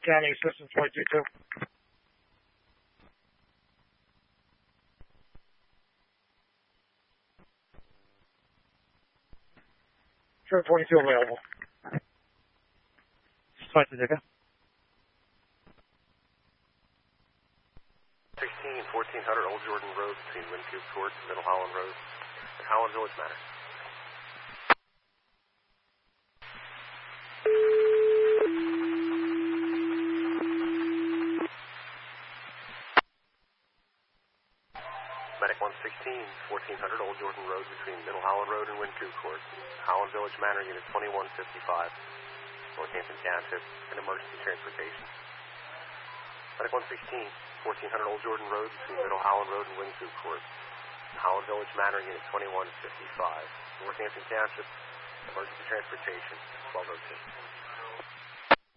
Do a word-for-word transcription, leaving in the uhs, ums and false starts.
County Assistance Flight two two. Trip twenty-two available. Flight two two. sixteen, fourteen hundred Old Jordan Road between Windcube Court and Middle Holland Road at Holland Village Manor. Medic one sixteen, fourteen hundred Old Jordan Road between Middle Holland Road and Windcube Court, Holland Village Manor, Unit twenty-one fifty-five, Northampton Township, and emergency transportation. Medic one sixteen, fourteen hundred Old Jordan Road between Middle Holland Road and Windcube Court, Holland Village Manor, Unit twenty-one fifty-five, Northampton Township, emergency transportation, twelve oh two.